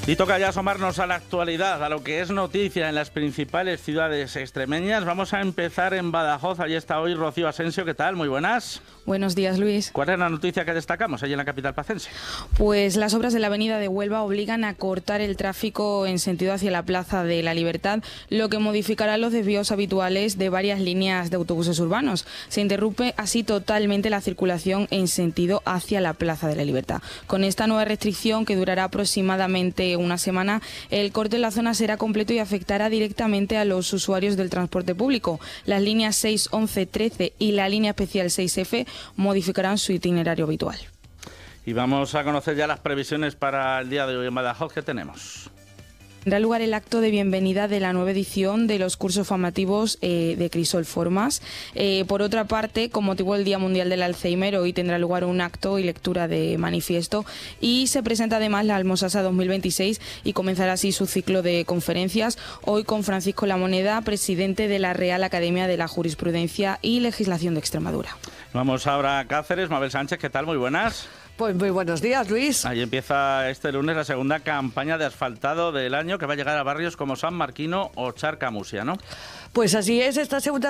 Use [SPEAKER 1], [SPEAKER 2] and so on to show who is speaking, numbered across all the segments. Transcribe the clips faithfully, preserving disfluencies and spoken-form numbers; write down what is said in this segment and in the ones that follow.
[SPEAKER 1] Y toca ya asomarnos a la actualidad, a lo que es noticia en las principales ciudades extremeñas. Vamos a empezar en Badajoz. Allí está hoy Rocío Asensio. ¿Qué tal? Muy buenas.
[SPEAKER 2] Buenos días, Luis.
[SPEAKER 1] ¿Cuál es la noticia que destacamos allí en la capital pacense?
[SPEAKER 2] Pues las obras de la avenida de Huelva obligan a cortar el tráfico en sentido hacia la Plaza de la Libertad, lo que modificará los desvíos habituales de varias líneas de autobuses urbanos. Se interrumpe así totalmente la circulación en sentido hacia la Plaza de la Libertad. Con esta nueva restricción, que durará aproximadamente una semana, el corte en la zona será completo y afectará directamente a los usuarios del transporte público. Las líneas seis, once, trece y la línea especial seis efe modificarán su itinerario habitual.
[SPEAKER 1] Y vamos a conocer ya las previsiones para el día de hoy en Badajoz. ¿Qué tenemos?
[SPEAKER 2] Tendrá lugar el acto de bienvenida de la nueva edición de los cursos formativos eh, de Crisol Formas. Eh, por otra parte, con motivo del Día Mundial del Alzheimer, hoy tendrá lugar un acto y lectura de manifiesto y se presenta además la Almosasa dos mil veintiséis y comenzará así su ciclo de conferencias, hoy con Francisco Lamoneda, presidente de la Real Academia de la Jurisprudencia y Legislación de Extremadura.
[SPEAKER 1] Vamos ahora a Cáceres. Mabel Sánchez, ¿qué tal? Muy buenas.
[SPEAKER 3] Pues muy buenos días, Luis.
[SPEAKER 1] Ahí empieza este lunes la segunda campaña de asfaltado del año, que va a llegar a barrios como San Marquino o Charcamusia, ¿no?
[SPEAKER 3] Pues así es, esta segunda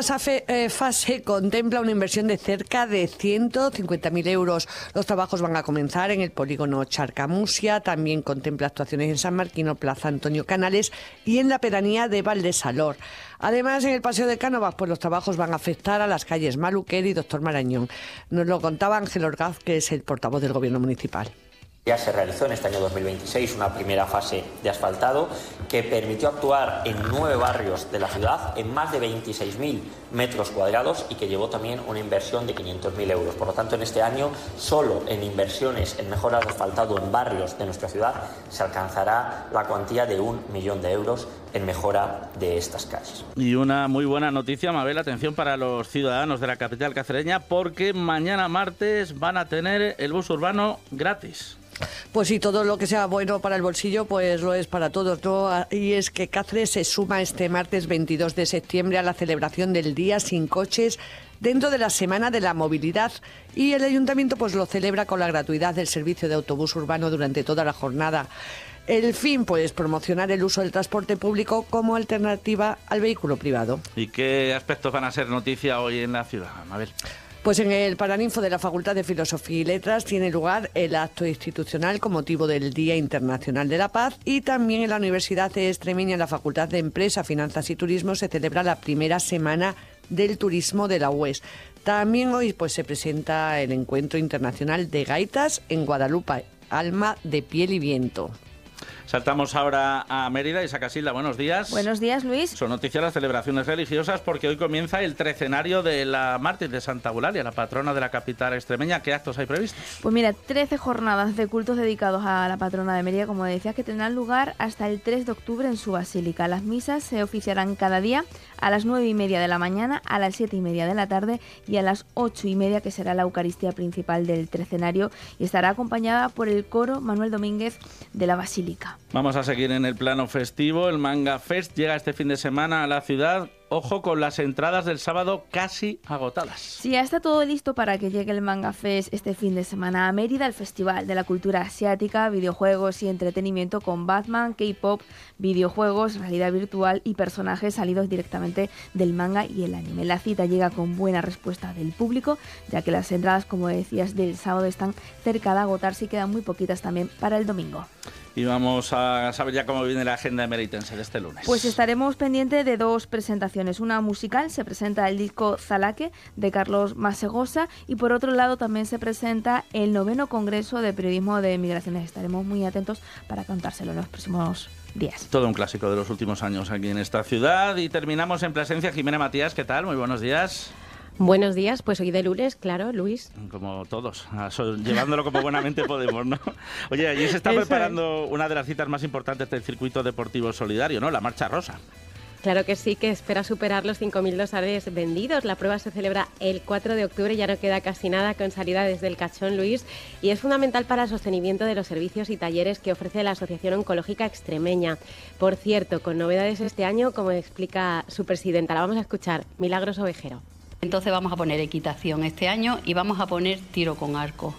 [SPEAKER 3] fase contempla una inversión de cerca de ciento cincuenta mil euros. Los trabajos van a comenzar en el polígono Charcamusia, también contempla actuaciones en San Marquino, Plaza Antonio Canales y en la pedanía de Valdesalor. Además, en el Paseo de Cánovas, pues los trabajos van a afectar a las calles Maluquer y Doctor Marañón. Nos lo contaba Ángel Orgaz, que es el portavoz del Gobierno Municipal.
[SPEAKER 4] Ya se realizó en este año dos mil veintiséis una primera fase de asfaltado que permitió actuar en nueve barrios de la ciudad, en más de veintiséis mil metros cuadrados y que llevó también una inversión de quinientos mil euros. Por lo tanto, en este año, solo en inversiones en mejoras de asfaltado en barrios de nuestra ciudad, se alcanzará la cuantía de un millón de euros en mejora de estas calles.
[SPEAKER 1] Y una muy buena noticia, Mabel, atención para los ciudadanos de la capital cacereña, porque mañana martes van a tener el bus urbano gratis.
[SPEAKER 3] Pues sí, todo lo que sea bueno para el bolsillo, pues lo es para todos, ¿no? Y es que Cáceres se suma este martes veintidós de septiembre a la celebración del Día Sin Coches dentro de la Semana de la Movilidad, y el Ayuntamiento pues lo celebra con la gratuidad del servicio de autobús urbano durante toda la jornada. El fin, pues, promocionar el uso del transporte público como alternativa al vehículo privado.
[SPEAKER 1] ¿Y qué aspectos van a ser noticia hoy en la ciudad, Mabel?
[SPEAKER 3] Pues en el Paraninfo de la Facultad de Filosofía y Letras tiene lugar el acto institucional con motivo del Día Internacional de la Paz, y también en la Universidad Extremeña, en la Facultad de Empresa, Finanzas y Turismo, se celebra la primera semana del turismo de la U E S. También hoy pues se presenta el Encuentro Internacional de Gaitas en Guadalupe, Alma de Piel y Viento.
[SPEAKER 1] Saltamos ahora a Mérida. Isa Casilda, buenos días.
[SPEAKER 5] Buenos días, Luis.
[SPEAKER 1] Son noticias las celebraciones religiosas, porque hoy comienza el trecenario de la mártir de Santa Eulalia, la patrona de la capital extremeña. ¿Qué actos hay previstos?
[SPEAKER 5] Pues mira, trece jornadas de cultos dedicados a la patrona de Mérida, como decías, que tendrán lugar hasta el tres de octubre en su basílica. Las misas se oficiarán cada día a las nueve y media de la mañana, a las siete y media de la tarde y a las ocho y media, que será la Eucaristía principal del trecenario, y estará acompañada por el coro Manuel Domínguez de la basílica.
[SPEAKER 1] Vamos a seguir en el plano festivo. El Manga Fest llega este fin de semana a la ciudad. Ojo con las entradas del sábado casi agotadas.
[SPEAKER 5] Sí, ya está todo listo para que llegue el Manga Fest este fin de semana a Mérida, el festival de la cultura asiática, videojuegos y entretenimiento con Batman, K-pop, videojuegos, realidad virtual y personajes salidos directamente del manga y el anime. La cita llega con buena respuesta del público, ya que las entradas, como decías, del sábado están cerca de agotarse y quedan muy poquitas también para el domingo.
[SPEAKER 1] Y vamos a saber ya cómo viene la agenda emeritense de este lunes.
[SPEAKER 5] Pues estaremos pendientes de dos presentaciones. Una musical, se presenta el disco Zalaque de Carlos Masegosa, y por otro lado también se presenta el noveno Congreso de Periodismo de Migraciones. Estaremos muy atentos para contárselo en los próximos días.
[SPEAKER 1] Todo un clásico de los últimos años aquí en esta ciudad. Y terminamos en Plasencia. Jimena Matías, ¿qué tal? Muy buenos días.
[SPEAKER 6] Buenos días, pues hoy de lunes, claro, Luis.
[SPEAKER 1] Como todos, llevándolo como buenamente podemos, ¿no? Oye, allí se está
[SPEAKER 6] Eso
[SPEAKER 1] preparando es. una de las citas más importantes del circuito deportivo solidario, ¿no? La Marcha Rosa.
[SPEAKER 6] Claro que sí, que espera superar los cinco mil dosales vendidos. La prueba se celebra el cuatro de octubre, ya no queda casi nada, con salida desde el Cachón, Luis, y es fundamental para el sostenimiento de los servicios y talleres que ofrece la Asociación Oncológica Extremeña. Por cierto, con novedades este año, como explica su presidenta. La vamos a escuchar, Milagros Ovejero.
[SPEAKER 7] Entonces vamos a poner equitación este año y vamos a poner tiro con arco.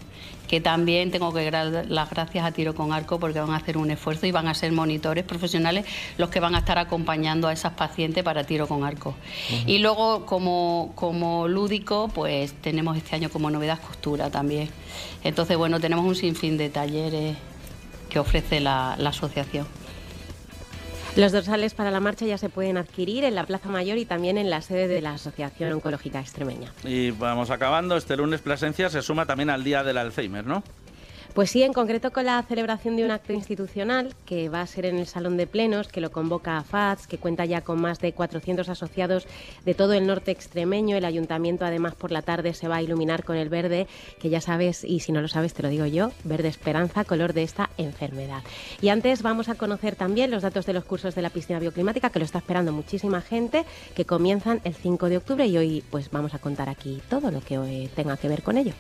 [SPEAKER 7] que también tengo que dar las gracias a Tiro con Arco porque van a hacer un esfuerzo y van a ser monitores profesionales los que van a estar acompañando a esas pacientes para Tiro con Arco. Uh-huh. Y luego, como, como lúdico, pues tenemos este año como novedad costura también. Entonces, bueno, tenemos un sinfín de talleres que ofrece la, la asociación.
[SPEAKER 6] Los dorsales para la marcha ya se pueden adquirir en la Plaza Mayor y también en la sede de la Asociación Oncológica Extremeña.
[SPEAKER 1] Y vamos acabando, este lunes Plasencia se suma también al Día del Alzheimer, ¿no?
[SPEAKER 6] Pues sí, en concreto con la celebración de un acto institucional que va a ser en el Salón de Plenos, que lo convoca a F A D S, que cuenta ya con más de cuatrocientos asociados de todo el norte extremeño. El ayuntamiento, además, por la tarde se va a iluminar con el verde, que ya sabes, y si no lo sabes te lo digo yo, verde esperanza, color de esta enfermedad. Y antes vamos a conocer también los datos de los cursos de la piscina bioclimática, que lo está esperando muchísima gente, que comienzan el cinco de octubre y hoy pues vamos a contar aquí todo lo que hoy tenga que ver con ello.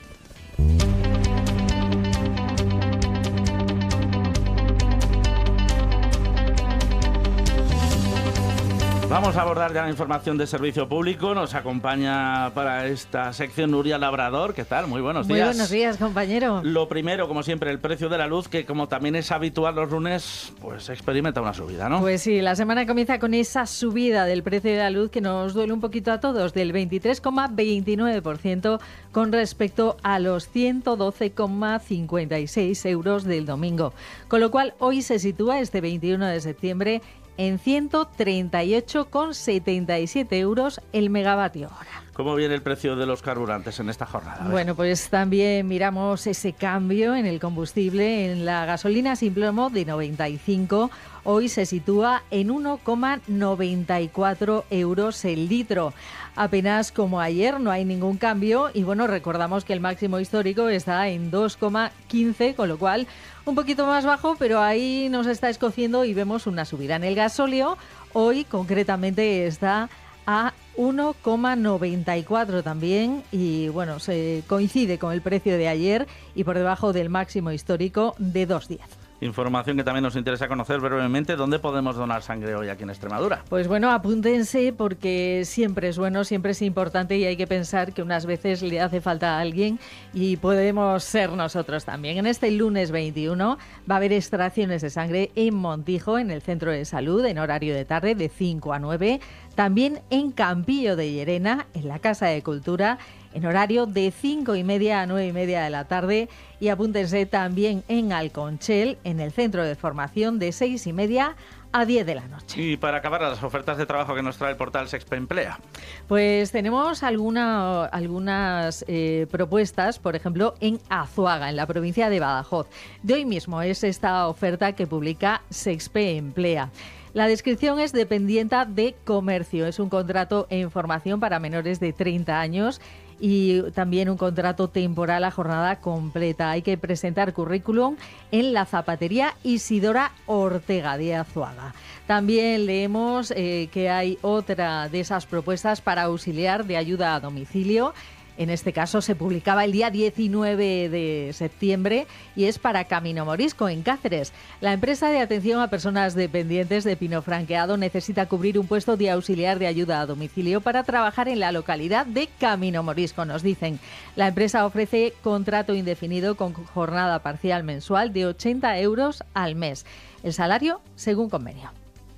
[SPEAKER 1] Vamos a abordar ya la información de servicio público. Nos acompaña para esta sección Nuria Labrador. ¿Qué tal? Muy buenos días.
[SPEAKER 8] Muy buenos días, compañero.
[SPEAKER 1] Lo primero, como siempre, el precio de la luz, que como también es habitual los lunes, pues experimenta una subida, ¿no?
[SPEAKER 8] Pues sí, la semana comienza con esa subida del precio de la luz que nos duele un poquito a todos, del veintitrés coma veintinueve por ciento con respecto a los ciento doce coma cincuenta y seis euros del domingo. Con lo cual, hoy se sitúa este veintiuno de septiembre en ciento treinta y ocho coma setenta y siete euros el megavatio hora.
[SPEAKER 1] ¿Cómo viene el precio de los carburantes en esta jornada?
[SPEAKER 8] Bueno, pues también miramos ese cambio en el combustible. En la gasolina sin plomo de noventa y cinco, hoy se sitúa en uno coma noventa y cuatro euros el litro. Apenas como ayer, no hay ningún cambio y bueno, recordamos que el máximo histórico está en dos coma quince, con lo cual un poquito más bajo, pero ahí nos está escociendo y vemos una subida. En el gasóleo, hoy concretamente está a uno coma noventa y cuatro también y bueno, se coincide con el precio de ayer y por debajo del máximo histórico de dos coma diez.
[SPEAKER 1] Información que también nos interesa conocer brevemente. ¿Dónde podemos donar sangre hoy aquí en Extremadura?
[SPEAKER 8] Pues bueno, apúntense porque siempre es bueno, siempre es importante y hay que pensar que unas veces le hace falta a alguien y podemos ser nosotros también. En este lunes veintiuno va a haber extracciones de sangre en Montijo, en el centro de salud, en horario de tarde de cinco a nueve. También en Campillo de Llerena, en la Casa de Cultura, en horario de cinco y media a nueve y media de la tarde. Y apúntense también en Alconchel, en el centro de formación, de seis y media a diez de la noche.
[SPEAKER 1] Y para acabar, las ofertas de trabajo que nos trae el portal Sexpe Emplea.
[SPEAKER 8] Pues tenemos alguna, algunas eh, propuestas, por ejemplo, en Azuaga, en la provincia de Badajoz. De hoy mismo es esta oferta que publica Sexpe Emplea. La descripción es dependiente de comercio. Es un contrato en formación para menores de treinta años y también un contrato temporal a jornada completa. Hay que presentar currículum en la zapatería Isidora Ortega de Azuaga. También leemos eh, que hay otra de esas propuestas para auxiliar de ayuda a domicilio. En este caso se publicaba el día diecinueve de septiembre y es para Camino Morisco, en Cáceres. La empresa de atención a personas dependientes de Pino Franqueado necesita cubrir un puesto de auxiliar de ayuda a domicilio para trabajar en la localidad de Camino Morisco, nos dicen. La empresa ofrece contrato indefinido con jornada parcial mensual de ochenta euros al mes. El salario según convenio.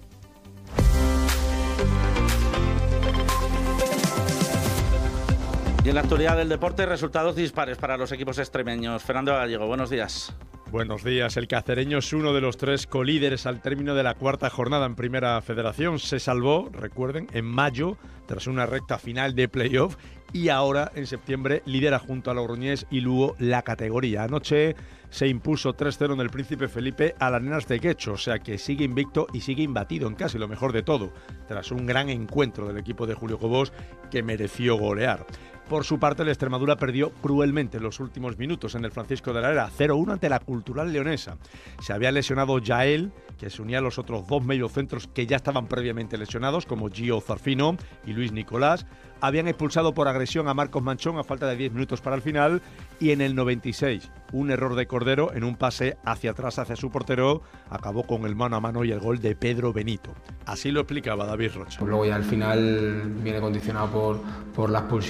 [SPEAKER 1] Y en la actualidad del deporte, resultados dispares para los equipos extremeños. Fernando Gallego, buenos días.
[SPEAKER 9] Buenos días. El cacereño es uno de los tres colíderes al término de la cuarta jornada en Primera Federación. Se salvó, recuerden, en mayo, tras una recta final de playoff, y ahora, en septiembre, lidera junto a Logroñés y Lugo la categoría. Anoche se impuso tres cero en el Príncipe Felipe a las Nenas de Quecho, o sea que sigue invicto y sigue imbatido en casi lo mejor de todo, tras un gran encuentro del equipo de Julio Cobos que mereció golear. Por su parte, el Extremadura perdió cruelmente en los últimos minutos en el Francisco de la Era, cero uno ante la Cultural Leonesa. Se había lesionado Yael, que se unía a los otros dos mediocentros que ya estaban previamente lesionados, como Gio Zarfino y Luis Nicolás. Habían expulsado por agresión a Marcos Manchón a falta de diez minutos para el final, y en el noventa y seis, un error de Cordero en un pase hacia atrás hacia su portero acabó con el mano a mano y el gol de Pedro Benito. Así lo explicaba David Rocha.
[SPEAKER 10] Luego ya al final viene condicionado por, por la expulsión y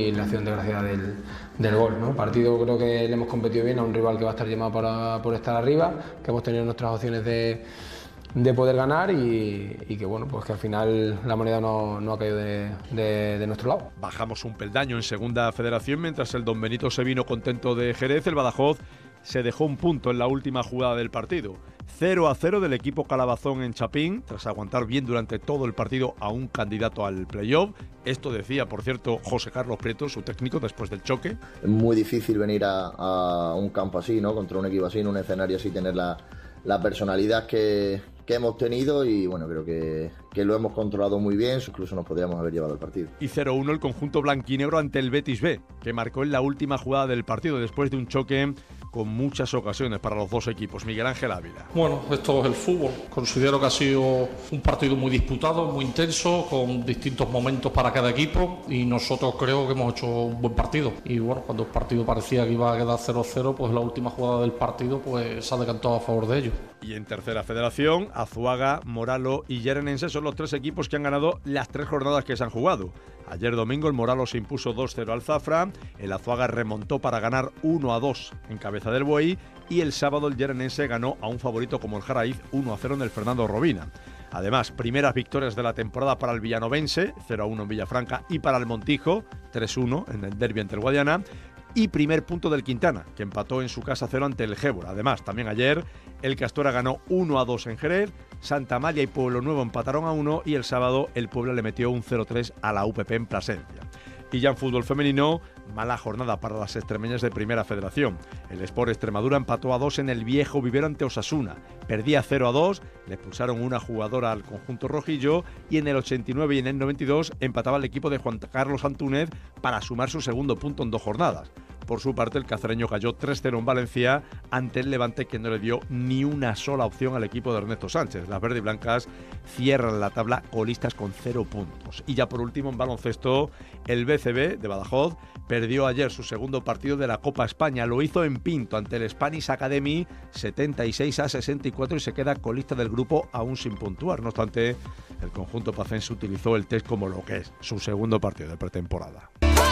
[SPEAKER 10] y la acción desgraciada del, del gol, ¿no? El partido creo que le hemos competido bien a un rival que va a estar llamado para, por estar arriba, que hemos tenido nuestras opciones de, de poder ganar y, y que bueno, pues que al final la moneda no, no ha caído de, de, de nuestro lado.
[SPEAKER 9] Bajamos un peldaño en Segunda Federación mientras el Don Benito se vino contento de Jerez. El Badajoz se dejó un punto en la última jugada del partido. cero a cero del equipo Calabazón en Chapín, tras aguantar bien durante todo el partido a un candidato al playoff. Esto decía, por cierto, José Carlos Prieto, su técnico, después del choque.
[SPEAKER 11] Es muy difícil venir a, a un campo así, ¿no? Contra un equipo así, en un escenario así, tener la, la personalidad que, que hemos tenido y bueno, creo que, que lo hemos controlado muy bien, incluso nos podríamos haber llevado el partido.
[SPEAKER 9] Y cero uno el conjunto blanquinegro ante el Betis B, que marcó en la última jugada del partido después de un choque con muchas ocasiones para los dos equipos. Miguel Ángel Ávila.
[SPEAKER 12] Bueno, esto es el fútbol. Considero que ha sido un partido muy disputado, muy intenso, con distintos momentos para cada equipo y nosotros creo que hemos hecho un buen partido. Y bueno, cuando el partido parecía que iba a quedar cero cero, pues la última jugada del partido pues se ha decantado a favor de ellos.
[SPEAKER 9] Y en Tercera Federación, Azuaga, Moralo y Llerenense son los tres equipos que han ganado las tres jornadas que se han jugado. Ayer domingo el Moralo se impuso dos cero al Zafra, el Azuaga remontó para ganar uno a dos en Cabeza del Buey y el sábado el Llerenense ganó a un favorito como el Jaraíz uno a cero en el Fernando Robina. Además, primeras victorias de la temporada para el villanovense, cero a uno en Villafranca, y para el Montijo, tres uno en el derbi ante el Guadiana. Y primer punto del Quintana, que empató en su casa cero ante el Gébora. Además, también ayer, el Castora ganó uno a dos en Jerez, Santa Amalia y Pueblo Nuevo empataron a uno y el sábado el Puebla le metió un cero tres a la U P P en Plasencia. Y ya en fútbol femenino, mala jornada para las extremeñas de Primera Federación. El Sport Extremadura empató a dos en el Viejo Vivero ante Osasuna. Perdía cero a dos, le expulsaron una jugadora al conjunto rojillo y en el ochenta y nueve y en el noventa y dos empataba el equipo de Juan Carlos Antúnez para sumar su segundo punto en dos jornadas. Por su parte, el cacereño cayó tres cero en Valencia ante el Levante, que no le dio ni una sola opción al equipo de Ernesto Sánchez. Las verde y blancas cierran la tabla colistas con cero puntos. Y ya por último, en baloncesto, el B C B de Badajoz perdió ayer su segundo partido de la Copa España. Lo hizo en Pinto ante el Spanish Academy setenta y seis a sesenta y cuatro y se queda colista del grupo aún sin puntuar. No obstante, el conjunto pacense utilizó el test como lo que es, su segundo partido de pretemporada.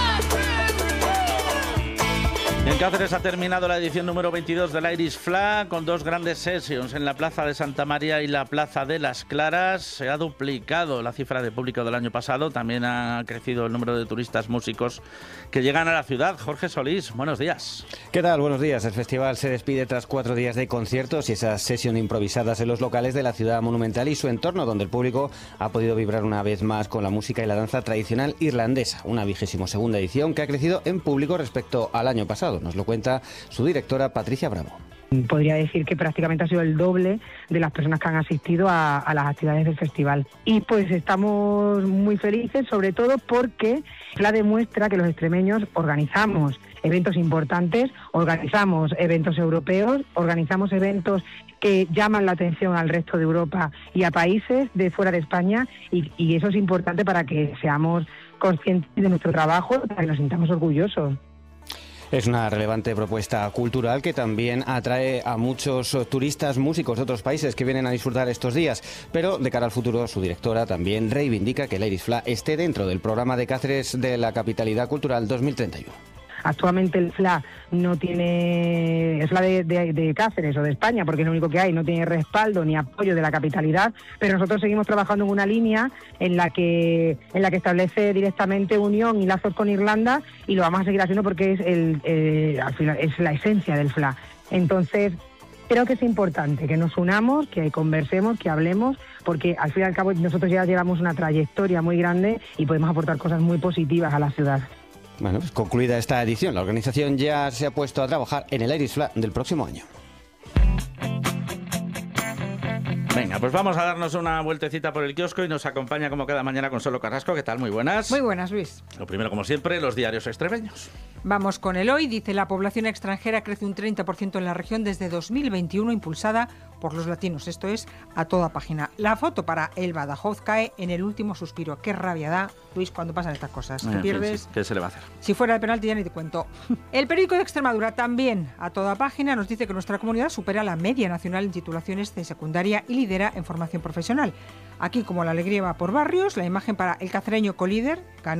[SPEAKER 1] En Cáceres ha terminado la edición número veintidós del Irish Flag con dos grandes sessions en la Plaza de Santa María y la Plaza de las Claras. Se ha duplicado la cifra de público del año pasado. También ha crecido el número de turistas músicos que llegan a la ciudad. Jorge Solís, buenos días.
[SPEAKER 13] ¿Qué tal? Buenos días. El festival se despide tras cuatro días de conciertos y esas sesiones improvisadas en los locales de la ciudad monumental y su entorno, donde el público ha podido vibrar una vez más con la música y la danza tradicional irlandesa. Una vigésimo segunda edición que ha crecido en público respecto al año pasado. Nos lo cuenta su directora Patricia Bravo.
[SPEAKER 14] Podría decir que prácticamente ha sido el doble de las personas que han asistido a, a las actividades del festival. Y pues estamos muy felices, sobre todo porque la demuestra que los extremeños organizamos eventos importantes, organizamos eventos europeos, organizamos eventos que llaman la atención al resto de Europa y a países de fuera de España y, y eso es importante para que seamos conscientes de nuestro trabajo, para que nos sintamos orgullosos.
[SPEAKER 13] Es una relevante propuesta cultural que también atrae a muchos turistas músicos de otros países que vienen a disfrutar estos días. Pero de cara al futuro, su directora también reivindica que el Irish Flag esté dentro del programa de Cáceres de la Capitalidad Cultural dos mil treinta y uno.
[SPEAKER 14] Actualmente el F L A no tiene, es la de, de, de Cáceres o de España, porque es lo único que hay, no tiene respaldo ni apoyo de la capitalidad, pero nosotros seguimos trabajando en una línea en la que en la que establece directamente unión y lazos con Irlanda y lo vamos a seguir haciendo porque es el, eh, al final es la esencia del F L A. Entonces, creo que es importante que nos unamos, que conversemos, que hablemos, porque al fin y al cabo nosotros ya llevamos una trayectoria muy grande y podemos aportar cosas muy positivas a la ciudad.
[SPEAKER 13] Bueno, pues concluida esta edición, la organización ya se ha puesto a trabajar en el Irish Flag del próximo año.
[SPEAKER 1] Venga, pues vamos a darnos una vueltecita por el kiosco y nos acompaña como cada mañana Consuelo Carrasco. ¿Qué tal? Muy buenas.
[SPEAKER 15] Muy buenas, Luis.
[SPEAKER 1] Lo primero, como siempre, los diarios extremeños.
[SPEAKER 15] Vamos con el hoy. Dice, la población extranjera crece un treinta por ciento en la región desde dos mil veintiuno, impulsada por los latinos. Esto es a toda página. La foto para el Badajoz cae en el último suspiro. Qué rabia da, Luis, cuando pasan estas cosas.
[SPEAKER 1] Eh,
[SPEAKER 15] Te pierdes.
[SPEAKER 1] Sí, ¿qué se le va a hacer?
[SPEAKER 15] Si fuera el penalti ya ni te cuento. El periódico de Extremadura también a toda página nos dice que nuestra comunidad supera la media nacional en titulaciones de secundaria y lidera en formación profesional. Aquí, como la alegría va por barrios, la imagen para el cacereño colíder ganó